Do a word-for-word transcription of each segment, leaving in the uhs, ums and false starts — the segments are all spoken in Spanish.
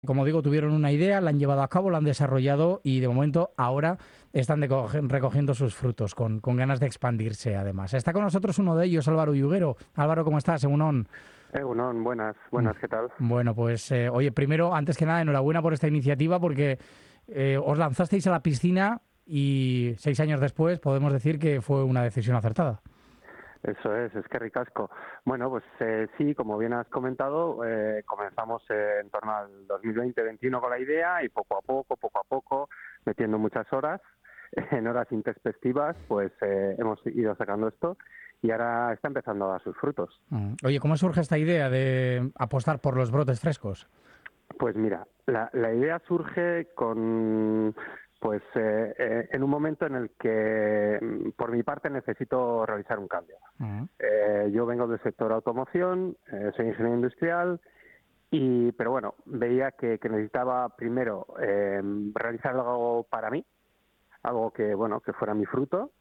Como digo, tuvieron una idea, la han llevado a cabo, la han desarrollado y de momento ahora están decoge- recogiendo sus frutos con, con ganas de expandirse además. Está con nosotros uno de ellos, Álvaro Yuguero. Álvaro, ¿cómo estás? Egunon. Egunon, buenas, Mm, buenas, ¿qué tal? Bueno, pues eh, oye, primero, antes que nada, enhorabuena por esta iniciativa porque eh, os lanzasteis a la piscina y seis años después podemos decir que fue una decisión acertada. Eso es, es que ricasco. Bueno, pues eh, sí, como bien has comentado, eh, comenzamos eh, en torno al dos mil veinte veintiuno con la idea y poco a poco, poco a poco, metiendo muchas horas, en horas introspectivas, pues eh, hemos ido sacando esto y ahora está empezando a dar sus frutos. Mm. Oye, ¿cómo surge esta idea de apostar por los brotes frescos? Pues mira, la, la idea surge con, pues, eh, eh, en un momento en el que, mm, por mi parte, necesito realizar un cambio. Mm. Eh, yo vengo del sector automoción, eh, soy ingeniero industrial, y, pero bueno, veía que, que necesitaba primero eh, realizar algo para mí, algo que bueno que fuera mi fruto,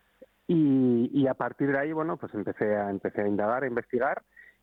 y, y a partir de ahí bueno pues empecé a empecé a indagar, a investigar,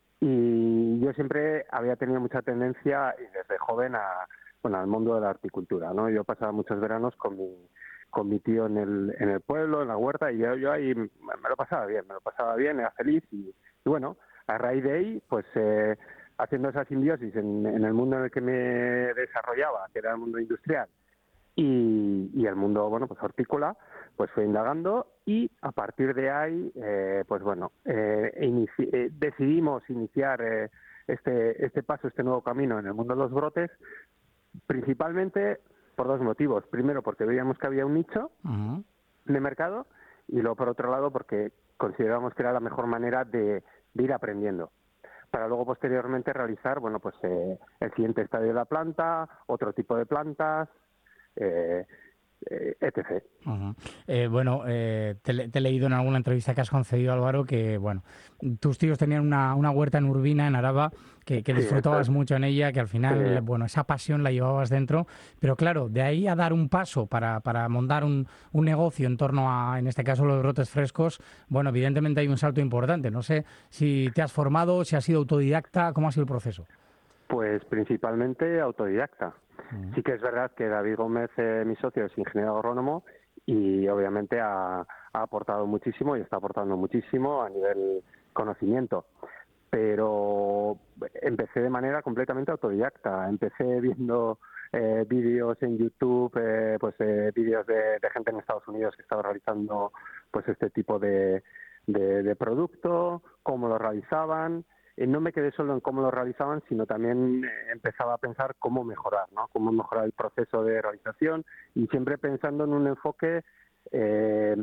y yo siempre había tenido mucha tendencia y desde joven a bueno al mundo de la horticultura, ¿no? Yo pasaba muchos veranos con mi con mi tío en el, en el pueblo, en la huerta, y yo, yo ahí me lo pasaba bien, me lo pasaba bien, era feliz, y, y bueno, a raíz de ahí, pues eh, haciendo esa simbiosis en, en el mundo en el que me desarrollaba, que era el mundo industrial, y, y el mundo, bueno, pues hortícola, pues fui indagando y a partir de ahí, eh, pues bueno, eh, inici- eh, decidimos iniciar eh, este, este paso, este nuevo camino en el mundo de los brotes, principalmente por dos motivos. Primero, porque veíamos que había un nicho Ujú. de mercado, y luego, por otro lado, porque consideramos que era la mejor manera de, de ir aprendiendo para luego posteriormente realizar, bueno, pues eh, el siguiente estadio de la planta, otro tipo de plantas, eh, eh, etcétera. Ujú. Eh, bueno, eh, te, le- te he leído en alguna entrevista que has concedido, Álvaro, que bueno, tus tíos tenían una, una huerta en Urbina, en Araba, que, que Sí, eso es. disfrutabas mucho en ella, que al Sí, final, bueno, esa pasión la llevabas dentro, pero claro, de ahí a dar un paso para, para montar un, un negocio en torno a, en este caso, los brotes frescos, bueno, evidentemente hay un salto importante. No sé si te has formado, si has sido autodidacta, ¿cómo ha sido el proceso? pues principalmente autodidacta. Ujú. Sí que es verdad que David Gómez, eh, mi socio, es ingeniero agrónomo y obviamente ha, ha aportado muchísimo y está aportando muchísimo a nivel conocimiento. Pero empecé de manera completamente autodidacta. Empecé viendo eh, vídeos en YouTube, eh, pues eh, vídeos de, de gente en Estados Unidos que estaba realizando pues este tipo de, de, de producto, cómo lo realizaban. Eh, no me quedé solo en cómo lo realizaban, sino también eh, empezaba a pensar cómo mejorar, ¿no? Cómo mejorar el proceso de realización, y siempre pensando en un enfoque eh,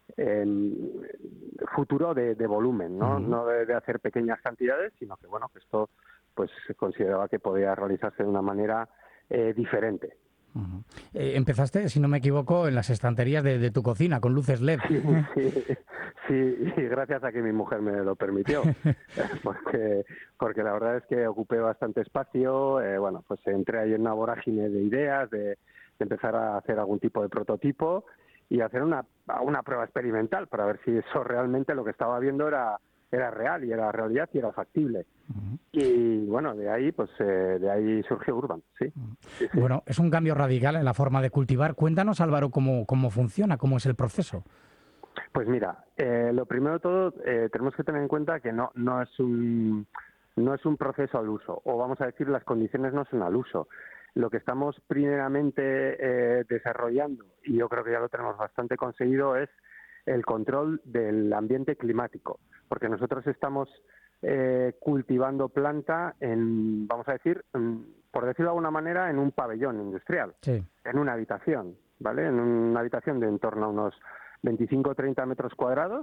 en futuro de, de volumen, ¿no? Ujú. No de, de hacer pequeñas cantidades, sino que bueno, que esto pues se consideraba que podía realizarse de una manera eh, diferente. Ujú. Eh, empezaste, si no me equivoco, en las estanterías de, de tu cocina, con luces L E D. Sí, sí, sí, y gracias a que mi mujer me lo permitió, porque porque la verdad es que ocupé bastante espacio, eh, bueno, pues entré ahí en una vorágine de ideas, de, de empezar a hacer algún tipo de prototipo y hacer una, una prueba experimental para ver si eso realmente lo que estaba viendo era, era real y era realidad y era factible. Ujú. Y bueno, de ahí, pues eh, de ahí surgió Urban, sí, sí, sí. Bueno, es un cambio radical en la forma de cultivar. Cuéntanos, Álvaro, cómo, cómo funciona, cómo es el proceso. Pues mira, eh, lo primero de todo, eh, tenemos que tener en cuenta que no, no es un no es un proceso al uso, o vamos a decir, las condiciones no son al uso. Lo que estamos primeramente eh, desarrollando, y yo creo que ya lo tenemos bastante conseguido, es el control del ambiente climático, porque nosotros estamos eh, cultivando planta en, vamos a decir, en- por decirlo de alguna manera, en un pabellón industrial, Sí. en una habitación, ¿vale? En una habitación de en torno a unos veinticinco o treinta metros cuadrados,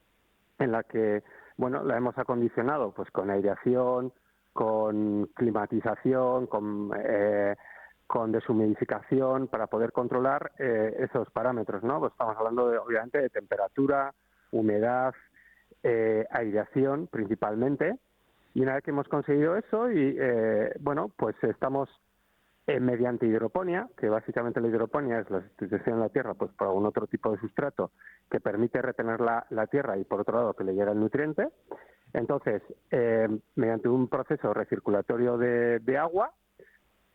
en la que, bueno, la hemos acondicionado pues con aireación, con climatización, con, eh, con deshumidificación para poder controlar eh, esos parámetros, ¿no? Pues estamos hablando, de, obviamente, de temperatura, humedad, eh, aireación principalmente. Y una vez que hemos conseguido eso, y eh, bueno, pues estamos eh, mediante hidroponía, que básicamente la hidroponía es la sustitución de la tierra pues por algún otro tipo de sustrato que permite retener la, la tierra y por otro lado que le llegue el nutriente. Entonces, eh, mediante un proceso recirculatorio de, de agua,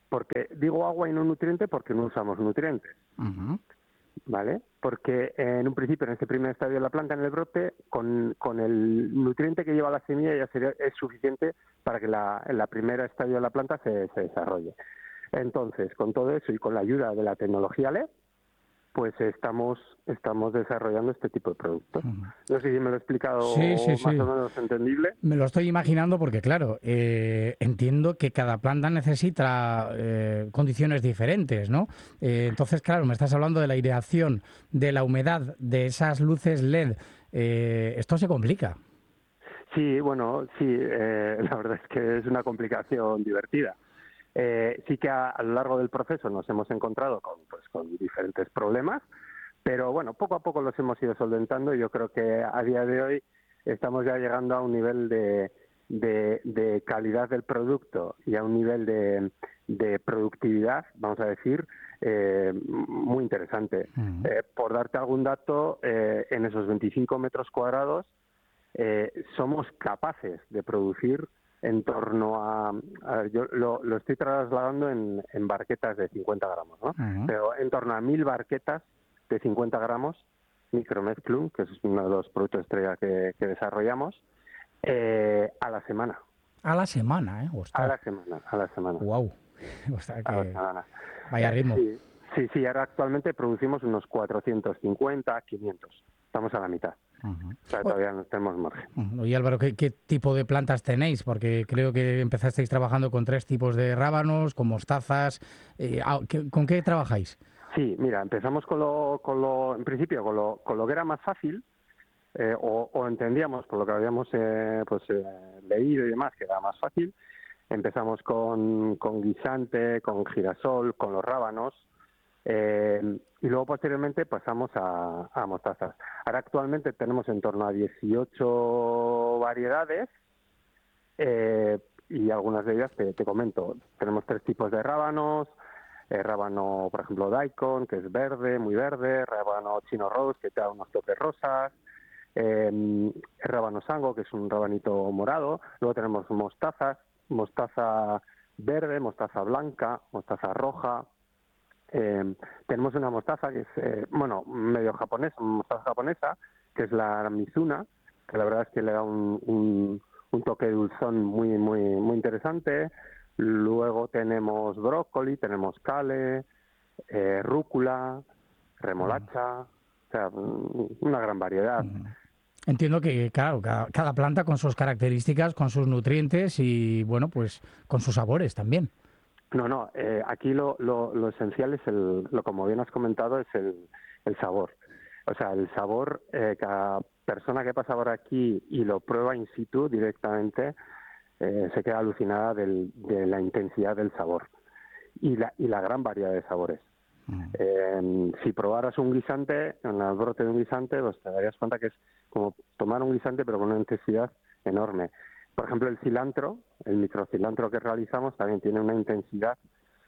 Porque digo agua y no nutriente porque no usamos nutrientes. Uh-huh. ¿Vale? Porque eh, en un principio, en este primer estadio de la planta, en el brote, con, con el nutriente que lleva la semilla ya sería, es suficiente para que la, en la primera estadio de la planta se, se desarrolle. Entonces, con todo eso y con la ayuda de la tecnología L E D, pues estamos estamos desarrollando este tipo de productos. Uh-huh. No sé si me lo he explicado Sí, sí, más sí. o menos entendible. Me lo estoy imaginando porque, claro, eh, entiendo que cada planta necesita eh, condiciones diferentes, ¿no? Eh, entonces, claro, me estás hablando de la aireación, de la humedad, de esas luces L E D. Eh, esto se complica. Sí, bueno, sí, eh, la verdad es que es una complicación divertida. Eh, sí que a, a lo largo del proceso nos hemos encontrado con, pues, con diferentes problemas, pero bueno, poco a poco los hemos ido solventando y yo creo que a día de hoy estamos ya llegando a un nivel de, de, de calidad del producto y a un nivel de, de productividad, vamos a decir, eh, muy interesante. Uh-huh. Eh, por darte algún dato, eh, en esos veinticinco metros cuadrados eh, somos capaces de producir en torno a, a ver, yo lo, lo estoy trasladando en, en barquetas de cincuenta gramos, ¿no? Uh-huh. Pero en torno a mil barquetas de cincuenta gramos, Micromezclum, que es uno de los productos estrella que, que desarrollamos, eh, a la semana. A la semana, ¿eh? A Ostras. la semana, a la semana. Wow. O sea A la que semana. vaya Eh, ritmo. sí, sí, sí, ahora actualmente producimos unos cuatrocientos cincuenta, quinientos. Estamos a la mitad. Uh-huh. O sea, O- todavía no tenemos margen. uh-huh. Oye, Álvaro, ¿qué, qué tipo de plantas tenéis? Porque creo que empezasteis trabajando con tres tipos de rábanos, con mostazas. Eh, ah, ¿qué- ¿Con qué trabajáis? Sí, mira, empezamos con lo, con lo en principio, con lo, con lo que era más fácil, eh, o, o entendíamos por lo que habíamos eh, pues eh, leído y demás, que era más fácil. Empezamos con, con guisante, con girasol, con los rábanos, eh, y luego posteriormente pasamos a, a mostazas. Ahora actualmente tenemos en torno a dieciocho variedades, eh, y algunas de ellas te, te comento. Tenemos tres tipos de rábanos: eh, rábano, por ejemplo, daikon, que es verde, muy verde; rábano chino rose, que te da unos toques rosas; eh, rábano sango, que es un rabanito morado. Luego tenemos mostazas: mostaza verde, mostaza blanca, mostaza roja. Eh, tenemos una mostaza que es, eh, bueno, medio japonesa, mostaza japonesa, que es la Mizuna, que la verdad es que le da un, un, un toque dulzón muy, muy, muy interesante. Luego tenemos brócoli, tenemos cale, eh, rúcula, remolacha, o sea, una gran variedad. Uh-huh. Entiendo que, claro, cada, cada planta con sus características, con sus nutrientes y, bueno, pues con sus sabores también. No, no, eh, aquí lo, lo, lo esencial es, el, lo como bien has comentado, es el, el sabor. O sea, el sabor, eh, cada persona que pasa por aquí y lo prueba in situ directamente, eh, se queda alucinada del, de la intensidad del sabor y la, y la gran variedad de sabores. Uh-huh. Eh, si probaras un guisante, en el brote de un guisante, pues te darías cuenta que es como tomar un guisante pero con una intensidad enorme. Por ejemplo, el cilantro, el microcilantro que realizamos también tiene una intensidad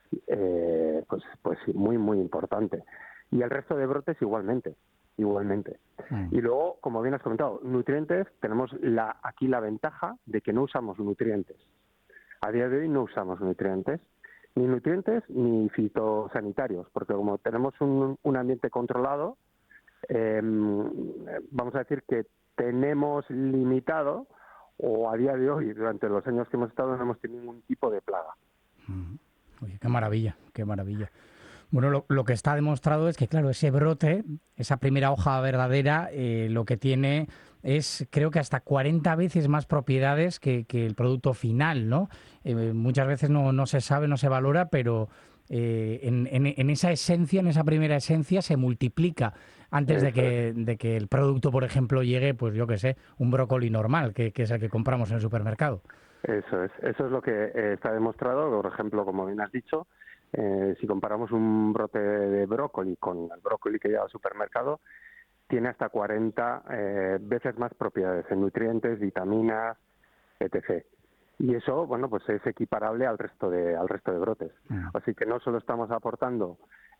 eh, pues, pues muy, muy importante. Y el resto de brotes igualmente, igualmente. Uh-huh. Y luego, como bien has comentado, nutrientes, tenemos la, aquí la ventaja de que no usamos nutrientes. A día de hoy no usamos nutrientes, ni nutrientes ni fitosanitarios, porque como tenemos un, un ambiente controlado, eh, vamos a decir que tenemos limitado, o a día de hoy, durante los años que hemos estado, no hemos tenido ningún tipo de plaga. Uh-huh. Oye, qué maravilla, qué maravilla. Bueno, lo, lo que está demostrado es que, claro, ese brote, esa primera hoja verdadera, eh, lo que tiene es, creo que hasta cuarenta veces más propiedades que, que el producto final, ¿no? Eh, muchas veces no, no se sabe, no se valora, pero eh, en, en, en esa esencia, en esa primera esencia, se multiplica antes de Eso es. que, de que el producto, por ejemplo, llegue, pues yo qué sé, un brócoli normal, que, que es el que compramos en el supermercado. Eso es, eso es lo que eh, está demostrado. Por ejemplo, como bien has dicho, eh, si comparamos un brote de brócoli con el brócoli que lleva al supermercado, tiene hasta cuarenta eh, veces más propiedades en nutrientes, vitaminas, etcétera. Y eso, bueno, pues es equiparable al resto de al resto de brotes. Mm. Así que no solo estamos aportando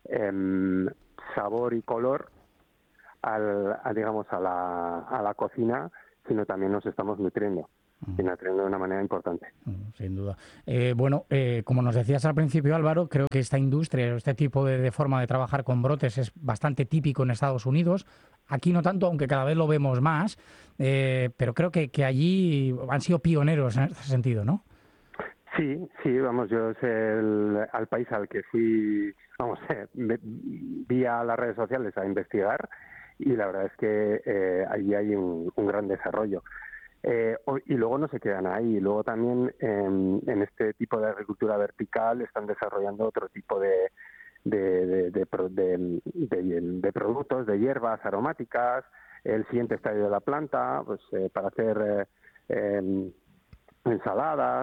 eh, sabor y color al, a, digamos, a la, a la cocina, sino también nos estamos nutriendo. viene atrayendo de una manera importante. Sin duda. Eh, bueno, eh, como nos decías al principio, Álvaro, creo que esta industria, este tipo de, de forma de trabajar con brotes es bastante típico en Estados Unidos. Aquí no tanto, aunque cada vez lo vemos más, eh, pero creo que, que allí han sido pioneros en este sentido, ¿no? Sí, sí, vamos, yo es el, al país al que fui, vamos, eh, me, vía las redes sociales a investigar y la verdad es que eh, allí hay un, un gran desarrollo. Eh, y luego no se quedan ahí, luego también eh, en este tipo de agricultura vertical están desarrollando otro tipo de, de, de, de, de, de, de productos, de hierbas aromáticas, el siguiente estadio de la planta, pues eh, para hacer eh, eh, ensaladas,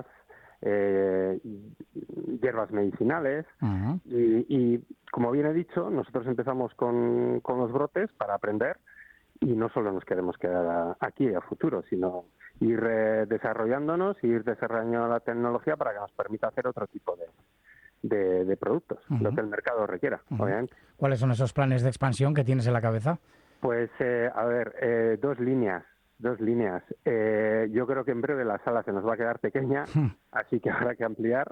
eh, hierbas medicinales. Uh-huh. y, y como bien he dicho, nosotros empezamos con, con los brotes para aprender y no solo nos queremos quedar a, aquí a futuro, sino ir eh, desarrollándonos y ir desarrollando la tecnología para que nos permita hacer otro tipo de, de, de productos, uh-huh. lo que el mercado requiera, uh-huh. obviamente. ¿Cuáles son esos planes de expansión que tienes en la cabeza? Pues, eh, a ver, eh, dos líneas. Dos líneas. Eh, yo creo que en breve la sala se nos va a quedar pequeña, así que habrá que ampliar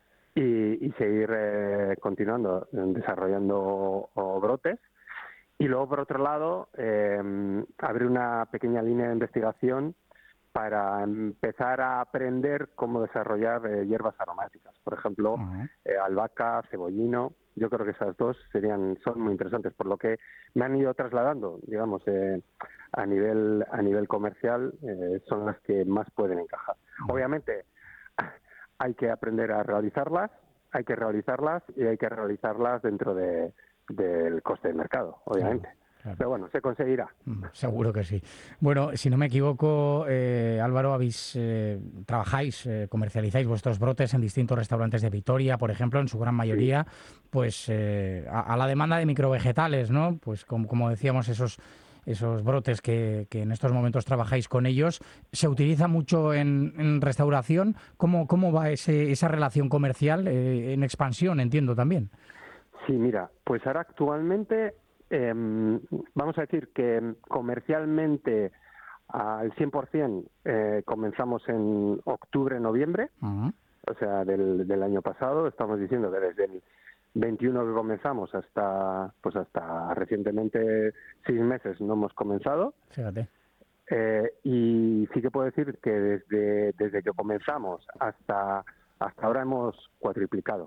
y, y seguir eh, continuando desarrollando o, o brotes. Y luego, por otro lado, eh, abrir una pequeña línea de investigación para empezar a aprender cómo desarrollar eh, hierbas aromáticas. Por ejemplo, uh-huh. eh, albahaca, cebollino. Yo creo que esas dos serían son muy interesantes, por lo que me han ido trasladando, digamos, eh, a nivel a nivel comercial, eh, son las que más pueden encajar. Uh-huh. Obviamente, hay que aprender a realizarlas, hay que realizarlas y hay que realizarlas dentro de del coste de mercado, obviamente. Uh-huh. Claro. Pero bueno, se conseguirá. Seguro que sí. Bueno, si no me equivoco, eh, Álvaro, habéis eh, trabajáis, eh, comercializáis vuestros brotes en distintos restaurantes de Vitoria, por ejemplo, en su gran mayoría, sí. pues eh, a, a la demanda de microvegetales, ¿no? Pues como, como decíamos, esos esos brotes que, que en estos momentos trabajáis con ellos, ¿se utiliza mucho en, en restauración? ¿Cómo, cómo va ese, esa relación comercial eh, en expansión, entiendo también? Sí, mira, pues ahora actualmente... Eh, vamos a decir que comercialmente al cien por ciento eh, comenzamos en octubre, noviembre, uh-huh. o sea, del, del año pasado. Estamos diciendo que desde el veintiuno que comenzamos hasta pues hasta recientemente seis meses no hemos comenzado. Fíjate. Eh, y sí que puedo decir que desde, desde que comenzamos hasta, hasta ahora hemos cuatriplicado.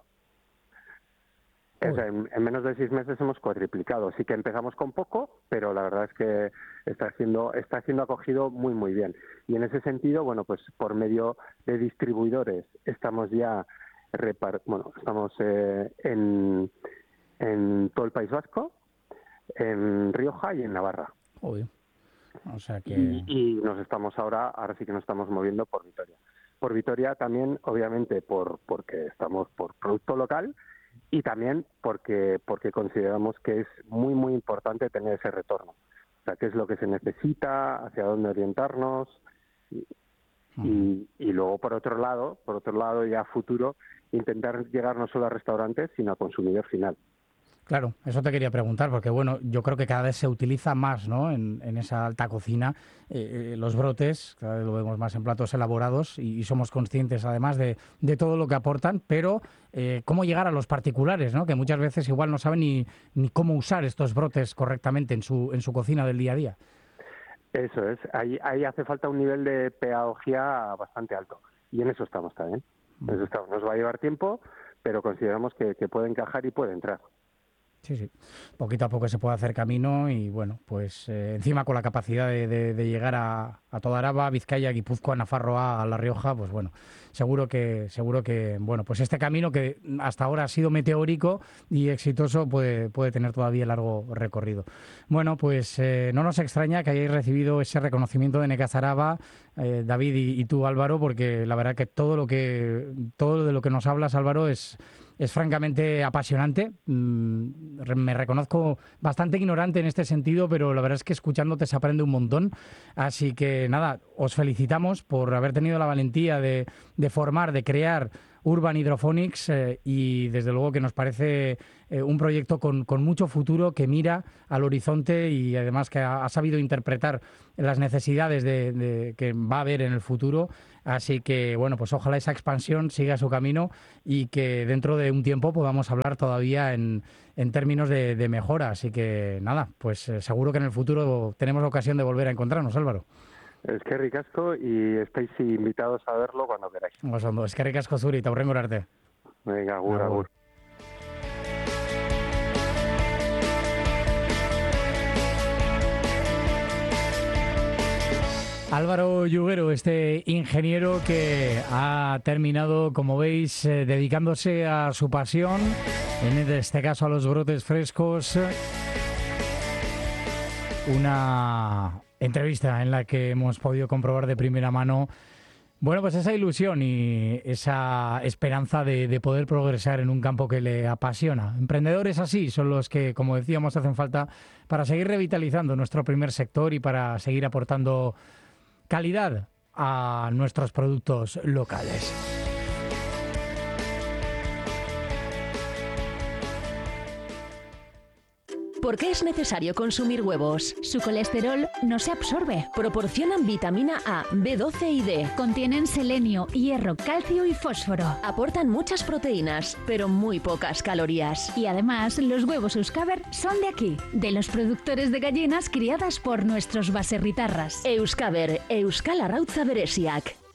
O sea, en, en menos de seis meses hemos cuatriplicado. Sí que empezamos con poco, pero la verdad es que está siendo está siendo acogido muy muy bien. Y en ese sentido, bueno, pues por medio de distribuidores estamos ya repart- bueno, estamos eh, en en todo el País Vasco, en Rioja y en Navarra. Obvio. O sea que y, y nos estamos ahora ahora sí que nos estamos moviendo por Vitoria. Por Vitoria también, obviamente, por porque estamos por producto local. Y también porque porque consideramos que es muy, muy importante tener ese retorno. O sea, qué es lo que se necesita, hacia dónde orientarnos. Y, uh-huh. y, y luego, por otro lado, por otro lado, ya a futuro, intentar llegar no solo a restaurantes, sino a consumidor final. Claro, eso te quería preguntar, porque bueno, yo creo que cada vez se utiliza más, ¿no? En, en esa alta cocina, eh, los brotes, cada vez lo vemos más en platos elaborados y, y somos conscientes además de, de todo lo que aportan, pero eh, cómo llegar a los particulares, ¿no? Que muchas veces igual no saben ni, ni cómo usar estos brotes correctamente en su, en su cocina del día a día. Eso es, ahí, ahí hace falta un nivel de pedagogía bastante alto y en eso estamos también. En eso estamos. Nos va a llevar tiempo, pero consideramos que, que puede encajar y puede entrar. Sí, sí. Poquito a poco se puede hacer camino y, bueno, pues eh, encima con la capacidad de, de, de llegar a, a toda Araba, Vizcaya, Guipúzcoa, Nafarroa, a La Rioja, pues bueno, seguro que, seguro que, bueno, pues este camino que hasta ahora ha sido meteórico y exitoso puede, puede tener todavía largo recorrido. Bueno, pues eh, no nos extraña que hayáis recibido ese reconocimiento de Nekazal Araba, eh, David y, y tú, Álvaro, porque la verdad que todo lo que, todo de lo que nos hablas, Álvaro, es... Es francamente apasionante. Me reconozco bastante ignorante en este sentido, pero la verdad es que escuchándote se aprende un montón. Así que nada, os felicitamos por haber tenido la valentía de, de formar, de crear Urban Hydroponics eh, y desde luego que nos parece eh, un proyecto con, con mucho futuro, que mira al horizonte y además que ha, ha sabido interpretar las necesidades de, de, que va a haber en el futuro. Así que, bueno, pues ojalá esa expansión siga su camino y que dentro de un tiempo podamos hablar todavía en, en términos de, de mejora. Así que, nada, pues eh, seguro que en el futuro tenemos ocasión de volver a encontrarnos, Álvaro. Es que ricasco y estáis invitados a verlo cuando queráis. Osondo, es que ricasco zuri, eta hurrengo arte. Venga, agur, agur. Álvaro Yuguero, este ingeniero que ha terminado, como veis, eh, dedicándose a su pasión, en este caso a los brotes frescos. Una entrevista en la que hemos podido comprobar de primera mano, bueno, pues esa ilusión y esa esperanza de, de poder progresar en un campo que le apasiona. Emprendedores así son los que, como decíamos, hacen falta para seguir revitalizando nuestro primer sector y para seguir aportando calidad a nuestros productos locales. ¿Por qué es necesario consumir huevos? Su colesterol no se absorbe. Proporcionan vitamina A, B doce y D. Contienen selenio, hierro, calcio y fósforo. Aportan muchas proteínas, pero muy pocas calorías. Y además, los huevos Euskaber son de aquí, de los productores de gallinas criadas por nuestros baserritarras. Euskaber, Euskal Arrautza Beresiak.